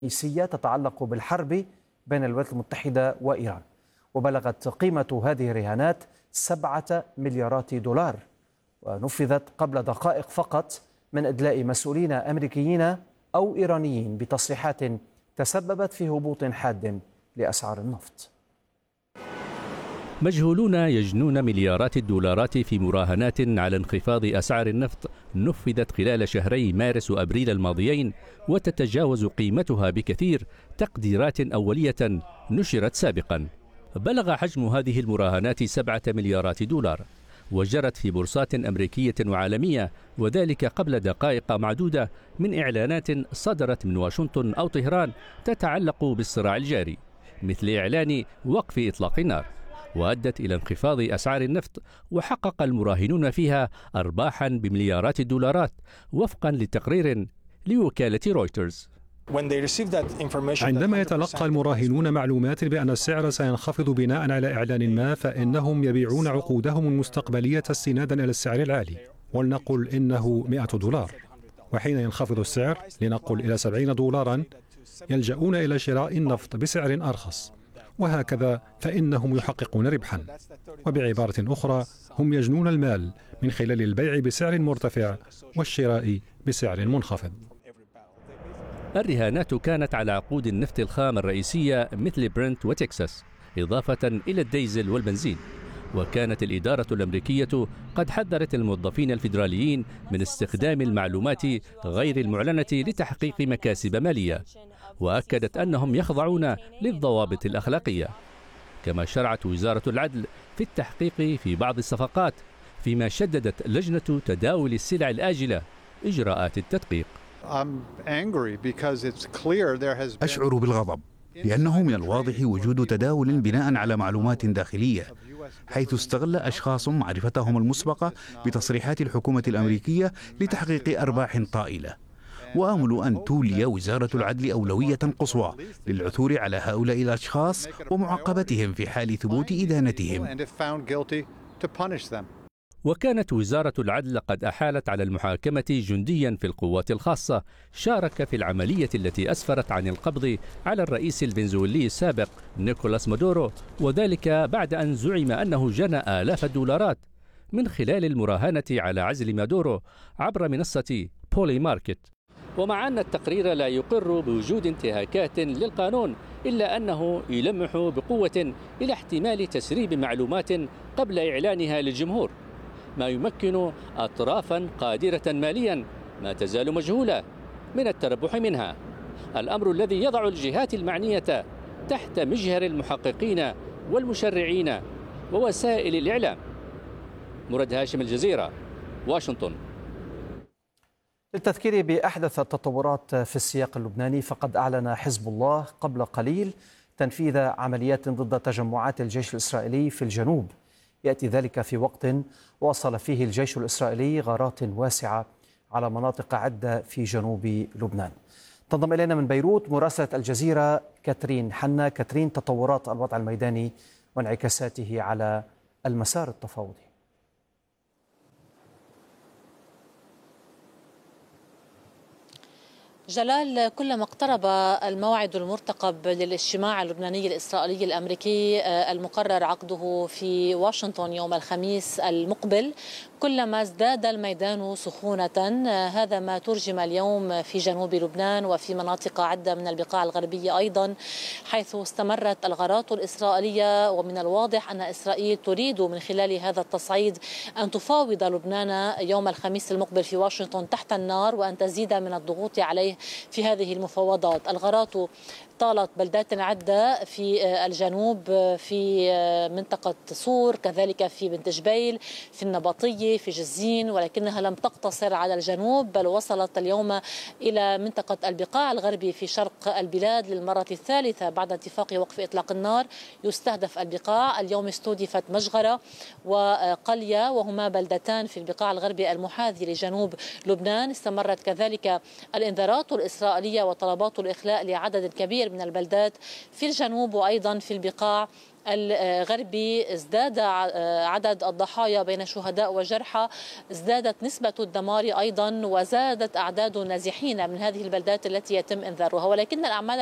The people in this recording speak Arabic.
رئيسية تتعلق بالحرب بين الولايات المتحدة وإيران، وبلغت قيمة هذه الرهانات 7 مليارات دولار، ونفذت قبل دقائق فقط من إدلاء مسؤولين أمريكيين أو إيرانيين بتصريحات تسببت في هبوط حاد لأسعار النفط. مجهولون يجنون مليارات الدولارات في مراهنات على انخفاض أسعار النفط نفذت خلال شهري مارس وأبريل الماضيين، وتتجاوز قيمتها بكثير تقديرات أولية نشرت سابقا. بلغ حجم هذه المراهنات 7 مليارات دولار، وجرت في بورصات أمريكية وعالمية، وذلك قبل دقائق معدودة من إعلانات صدرت من واشنطن أو طهران تتعلق بالصراع الجاري، مثل إعلان وقف إطلاق النار، وأدت إلى انخفاض أسعار النفط، وحقق المراهنون فيها أرباحا بمليارات الدولارات وفقا لتقرير لوكالة رويترز. عندما يتلقى المراهنون معلومات بأن السعر سينخفض بناء على إعلان ما، فإنهم يبيعون عقودهم المستقبلية استنادا إلى السعر العالي، ولنقل إنه $100، وحين ينخفض السعر لنقل إلى $70 يلجؤون إلى شراء النفط بسعر أرخص، وهكذا فإنهم يحققون ربحا. وبعبارة أخرى هم يجنون المال من خلال البيع بسعر مرتفع والشراء بسعر منخفض. الرهانات كانت على عقود النفط الخام الرئيسية مثل برنت وتكساس، إضافة إلى الديزل والبنزين. وكانت الإدارة الأمريكية قد حذرت الموظفين الفيدراليين من استخدام المعلومات غير المعلنة لتحقيق مكاسب مالية، وأكدت أنهم يخضعون للضوابط الأخلاقية. كما شرعت وزارة العدل في التحقيق في بعض الصفقات، فيما شددت لجنة تداول السلع الآجلة إجراءات التدقيق. أشعر بالغضب لأنه من الواضح وجود تداول بناء على معلومات داخلية، حيث استغل أشخاص معرفتهم المسبقة بتصريحات الحكومة الأمريكية لتحقيق أرباح طائلة. وآمل أن تولي وزارة العدل أولوية قصوى للعثور على هؤلاء الأشخاص ومعاقبتهم في حال ثبوت إدانتهم. وكانت وزارة العدل قد أحالت على المحاكمة جنديا في القوات الخاصة شارك في العملية التي أسفرت عن القبض على الرئيس الفنزويلي السابق نيكولاس مادورو، وذلك بعد أن زعم أنه جنى آلاف الدولارات من خلال المراهنة على عزل مادورو عبر منصة بولي ماركت. ومع أن التقرير لا يقر بوجود انتهاكات للقانون، إلا أنه يلمح بقوة إلى احتمال تسريب معلومات قبل إعلانها للجمهور، ما يمكن أطرافا قادرة ماليا ما تزال مجهولة من التربح منها، الأمر الذي يضع الجهات المعنية تحت مجهر المحققين والمشرعين ووسائل الإعلام. مراد هاشم، الجزيرة، واشنطن. للتذكير بأحدث التطورات في السياق اللبناني، فقد أعلن حزب الله قبل قليل تنفيذ عمليات ضد تجمعات الجيش الإسرائيلي في الجنوب. يأتي ذلك في وقت واصل فيه الجيش الإسرائيلي غارات واسعة على مناطق عدة في جنوب لبنان. تنضم إلينا من بيروت مراسلة الجزيرة كاترين حنا. كاترين، تطورات الوضع الميداني وانعكاساته على المسار التفاوضي. جلال، كلما اقترب الموعد المرتقب للاجتماع اللبناني الإسرائيلي الأمريكي المقرر عقده في واشنطن يوم الخميس المقبل، كلما ازداد الميدان سخونة. هذا ما ترجم اليوم في جنوب لبنان وفي مناطق عدة من البقاع الغربية أيضا، حيث استمرت الغارات الإسرائيلية. ومن الواضح أن إسرائيل تريد من خلال هذا التصعيد أن تفاوض لبنان يوم الخميس المقبل في واشنطن تحت النار، وأن تزيد من الضغوط عليه في هذه المفاوضات. الغارات طالت بلدات عدة في الجنوب، في منطقة صور، كذلك في بنت جبيل، في النبطية، في جزين، ولكنها لم تقتصر على الجنوب، بل وصلت اليوم إلى منطقة البقاع الغربي في شرق البلاد للمرة الثالثة بعد اتفاق وقف إطلاق النار. يستهدف البقاع. اليوم استهدفت مجغرة وقلية، وهما بلدتان في البقاع الغربي المحاذي لجنوب لبنان. استمرت كذلك الإنذارات الإسرائيلية وطلبات الإخلاء لعدد كبير من البلدات في الجنوب وأيضا في البقاع الغربي ازداد عدد الضحايا بين شهداء وجرحى، ازدادت نسبة الدمار أيضا، وزادت أعداد النازحين من هذه البلدات التي يتم إنذارها. ولكن الأعمال